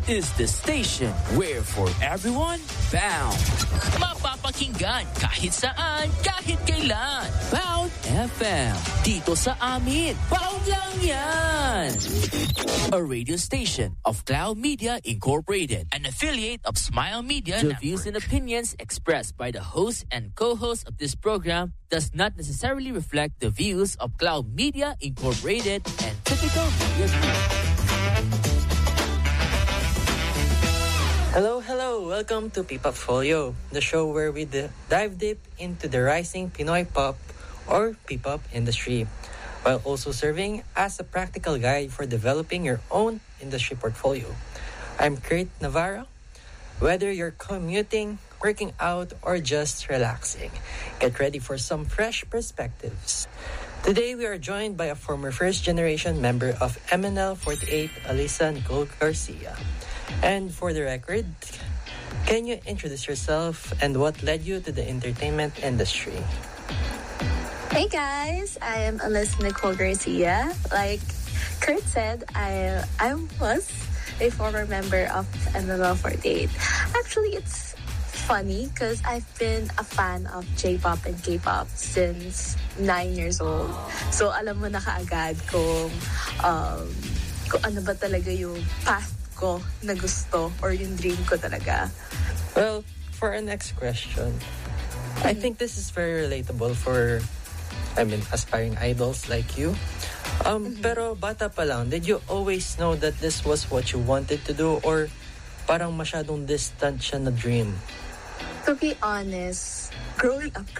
is the station where for everyone, bound. Mapapakinggan kahit saan, kahit kailan. Bound FM. Dito sa amin, bound lang yan. A radio station of Cloud Media Incorporated. An affiliate of Smile Media The Network. views and opinions expressed by the host and co-host of this program does not necessarily reflect the views of Cloud Media Incorporated and Typical Media Group. Hello, welcome to P-Pop Folio, the show where we dive deep into the rising Pinoy pop or P-Pop industry, while also serving as a practical guide for developing your own industry portfolio. I'm Kurt Navarro. Whether you're commuting, working out, or just relaxing, get ready for some fresh perspectives. Today, we are joined by a former first-generation member of MNL48, Alyssa Nicole Garcia. And for the record, can you introduce yourself and what led you to the entertainment industry? Hey guys, I am Alyssa Nicole Garcia. Like Kurt said, I was a former member of MNL48. Actually, it's funny because I've been a fan of J-pop and K-pop since 9 years old. So alam mo na kaagad kung ano ba talaga yung path ko na gusto or yung dream ko talaga. Well, for our next question, I think this is very relatable for, aspiring idols like you. Pero bata pa lang, did you always know that this was what you wanted to do or parang masyadong distant siya na dream? To be honest, growing up,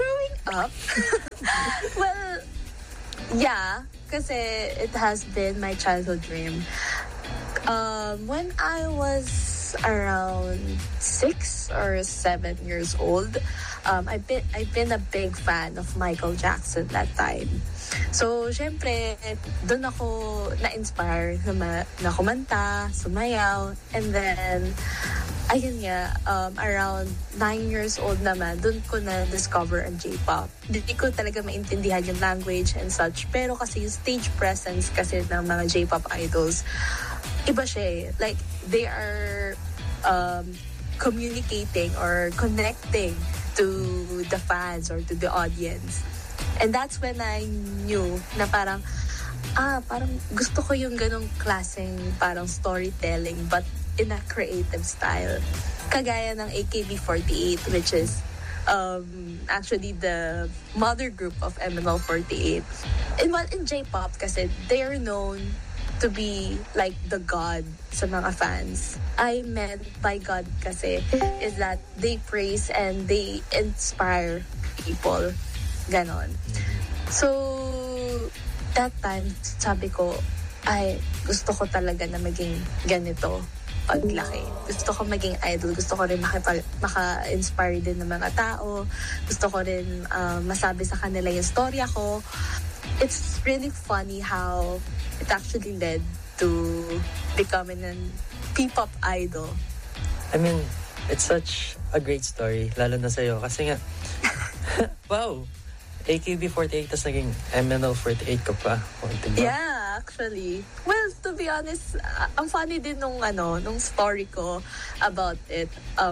well, yeah, kasi it has been my childhood dream. When I was around 6 or 7 years old, I've been a big fan of Michael Jackson that time. So, syempre, doon ako na-inspire na kumanta, sumayaw, and then, ayun nga, around 9 years old naman, doon ko na-discover ang J-pop. Hindi ko talaga maintindihan yung language and such, pero kasi yung stage presence kasi ng mga J-pop idols, iba siya eh. Like, they are communicating or connecting to the fans or to the audience. And that's when I knew na parang gusto ko yung ganong klaseng parang storytelling but in a creative style. Kagaya ng AKB48, which is actually the mother group of MNL48. In J-pop kasi, they are known to be like the god sa mga fans. I meant by God kasi is that they praise and they inspire people. Ganon. So, that time, sabi ko, ay, gusto ko talaga na maging ganito paglaki. Gusto ko maging idol. Gusto ko rin maka-inspire din ng mga tao. Gusto ko rin masabi sa kanila yung storya ko. It's really funny how it actually led to becoming a P-pop idol. I mean, it's such a great story, lalo na sa'yo. Kasi nga, wow, AKB48 tas naging MNL48 ka pa. Diba? Yeah, actually. Well, to be honest, ang funny din nung story ko about it.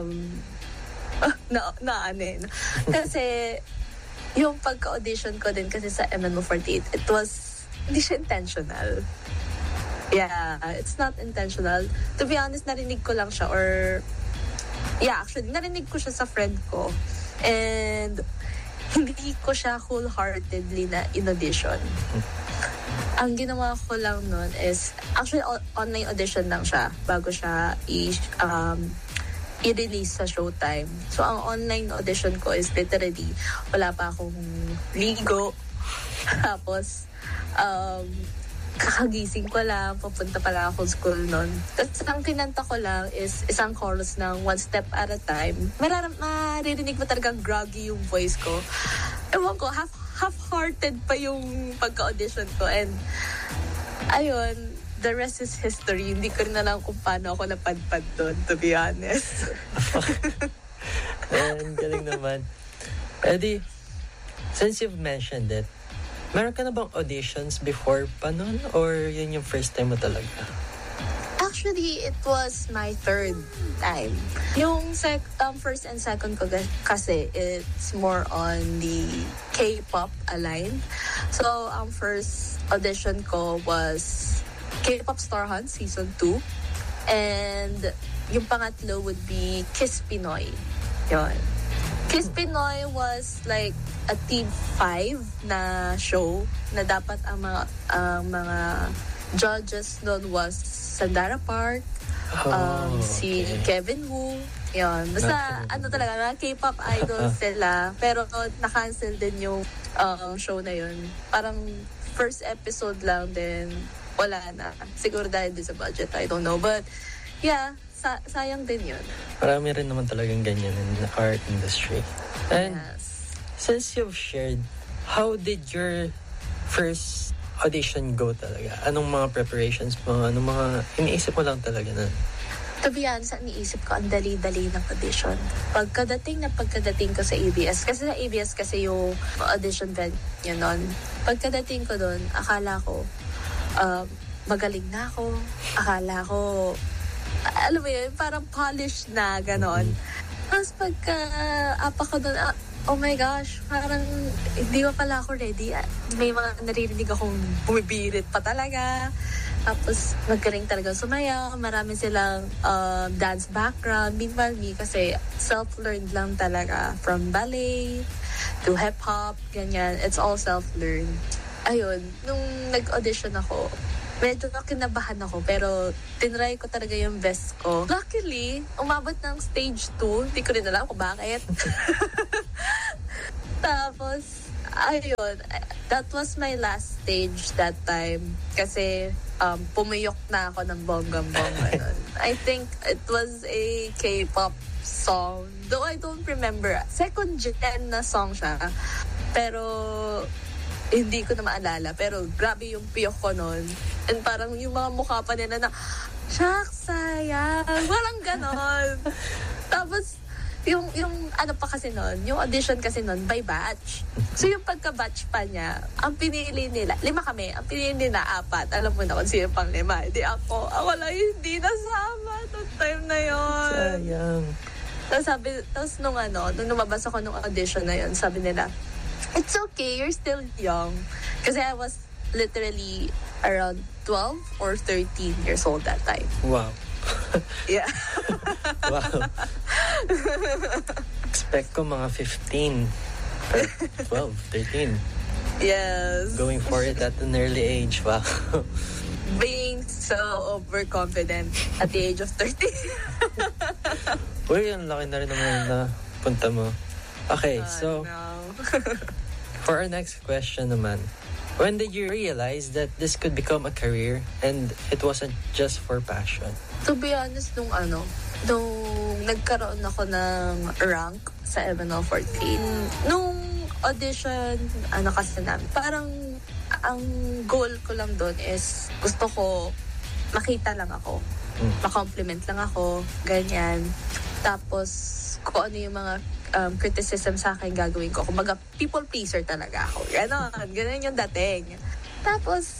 Kasi yung pagka-audition ko din kasi sa MNL48, hindi siya intentional. Yeah, it's not intentional. To be honest, narinig ko lang siya actually, narinig ko siya sa friend ko. And hindi ko siya wholeheartedly na in-audition. Ang ginawa ko lang nun is, actually, online audition lang siya bago siya i-release sa Showtime. So, ang online audition ko is literally, wala pa akong ligo. Tapos, kakagising ko lang, papunta pa lang ako school nun. Tapos, ang kinanta ko lang is isang chorus ng One Step at a Time. Maririnig mo talagang groggy yung voice ko. Ewan ko, half-hearted pa yung pagka-audition ko. And, ayun, the rest is history. Hindi ko rin alam kung paano ako napadpad doon, to be honest. And galing naman. Eddie, since you've mentioned it, meron ka na bang auditions before pa nun? Or yun yung first time mo talaga? Actually, it was my third time. Yung first and second ko kasi, it's more on the K-pop aligned. So, ang first audition ko was K-pop Star Hunt Season 2. And yung pangatlo would be Kiss Pinoy. Yun. Kiss Pinoy was like a Team 5 na show na dapat ang mga judges noon was Sandara Park, si Kevin Wu. Yun. Basta talaga, mga K-pop idols sila. Pero na-cancel din yung show na yun. Parang first episode lang din, wala na. Siguro dahil din sa budget, I don't know. But yeah, sayang din yun. Marami rin naman talagang ganyan in the art industry. And since you've shared, how did your first audition go talaga? Anong mga preparations mo? Anong mga iniisip mo lang talaga na? To be honest, iniisip ko, ang dali-dali ng audition. Pagkadating ko sa ABS, kasi sa ABS kasi yung audition venue nun. Pagkadating ko doon, akala ko, magaling na ako. Akala ko, alam mo yun, parang polished na, ganon. Tapos pagka-apa ko doon, oh my gosh, parang hindi pa pala ako ready. May mga naririnig akong bumibirit pa talaga. Tapos magaling talaga sumayaw. Marami silang dance background. Meanwhile, me kasi self-learned lang talaga. From ballet to hip-hop, ganyan. It's all self-learned. Ayun, nung nag-audition ako, medyo kinabahan ako, pero tinry ko talaga yung best ko. Luckily, umabot ng stage 2. Hindi ko rin alam kung bakit. Tapos, ayun, that was my last stage that time. Kasi, pumiyok na ako ng bonggang-bongga nun. I think it was a K-pop song. Though I don't remember. Second gen na song siya. Pero, hindi ko na maalala. Pero grabe yung piyok ko nun. And parang yung mga mukha pa nila na, shucks, sayang. Walang ganon. Tapos, yung ano pa kasi nun, yung audition kasi nun, by batch. So yung pagka-batch pa niya, ang pinili nila, 5 kami, ang pinili nila 4. Alam mo na kung sino pang 5. Hindi ako lang hindi nasama noong time na yon. Sayang. Tapos nung lumabas ako nung audition na yon, sabi nila, it's okay, you're still young. Kasi I was literally around 12 or 13 years old that time. Wow. Yeah. Wow. Expect ko mga 15. 12, 13. Yes. Going for it at an early age. Wow. Being so overconfident at the age of 13. Uy, ang laki na rin naman na punta mo. Okay, so for our next question naman, when did you realize that this could become a career and it wasn't just for passion? To be honest, nung nagkaroon ako ng rank sa MNL48, nung audition, kasi namin, parang ang goal ko lang doon is gusto ko makita lang ako. Ma-compliment lang ako, ganyan. Tapos, kung ano yung mga criticism sa akin gagawin ko. Kumbaga, people pleaser talaga ako. Ganon yung dating. Tapos,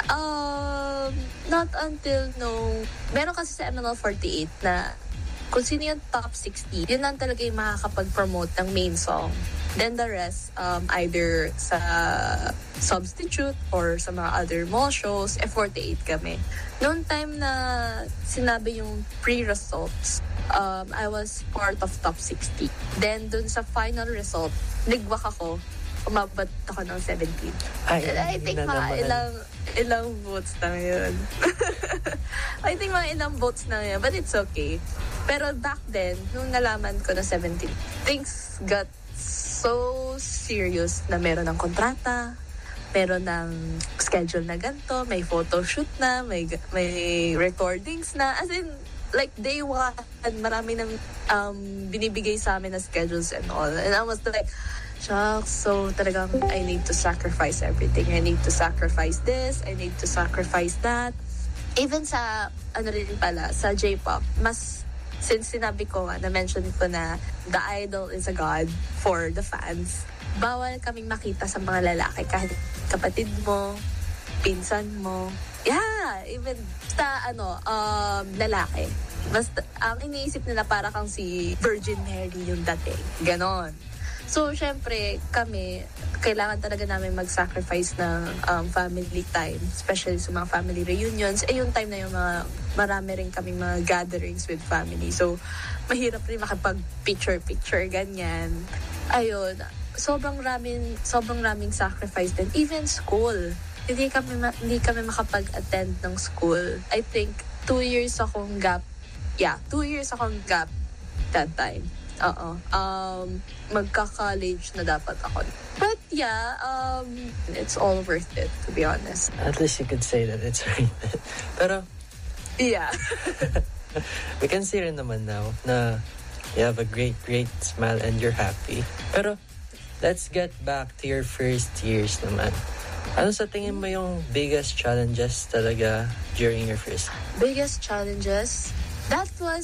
not until meron kasi sa MNL48 na kung sino yung top 60, yun lang talaga yung makakapag-promote ng main song. Then the rest, either sa substitute or sa mga other mall shows, F48 kami. Noong time na sinabi yung pre-results, I was part of top 60. Then dun sa final result, nigwak ako. Umabot ako ng 17. I think mga ilang votes na yun. I think mga ilang votes na yun. But it's okay. Pero back then, nung nalaman ko na 17, things got so serious na meron ng kontrata, meron ng schedule na ganito, may photoshoot na, may recordings na. As in, like day one, marami ng binibigay sa amin na schedules and all. And I was like, shucks, so talagang I need to sacrifice everything. I need to sacrifice this, I need to sacrifice that. Even sa, sa J-pop, since sinabi ko na-mention ko na the idol is a god for the fans, bawal kaming makita sa mga lalaki kahit kapatid mo, pinsan mo, Yeah, even lalaki. Basta, ang iniisip nila para kang si Virgin Mary yung dating. Ganon. So, syempre, kami, kailangan talaga namin mag-sacrifice ng family time, especially sa mga family reunions. Yung time na yung marami rin kaming mga gatherings with family. So, mahirap rin makapag-picture-picture, ganyan. Ayun, sobrang raming sacrifice din. Even school. Hindi kami makapag-attend ng school. I think 2 years akong gap. Yeah, 2 years akong gap that time. Magka-college na dapat ako. But yeah, it's all worth it, to be honest. At least you could say that it's worth it. Pero, yeah. we can see rin naman now na you have a great smile and you're happy. Pero, let's get back to your first years naman. Ano sa tingin mo yung biggest challenges talaga during your first? Biggest challenges? That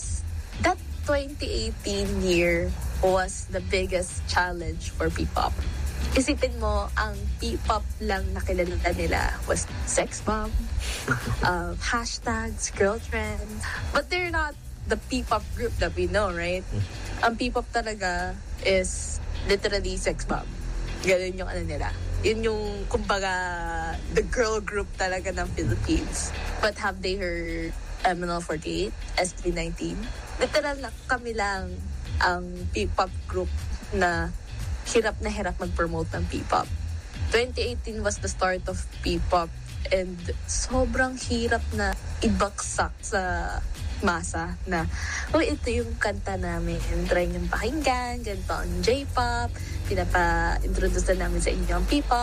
2018 year was the biggest challenge for P-pop. Isipin mo, ang P-pop lang na kilala nila was sex bomb, hashtags, girl trend. But they're not the P-pop group that we know, right? Ang P-pop talaga is literally sex bomb. Ganun yung nila. Yun yung, kumbaga, the girl group talaga ng Philippines. But have they heard MNL48, SB19? Literal na kami lang ang P-pop group na hirap mag-promote ng P-pop. 2018 was the start of P-pop and sobrang hirap na ibaksak sa masa na, ito yung kanta namin. Try niyong pakinggan, ganito ang J-pop, pinapa-introduce na namin sa inyo ang P-pop.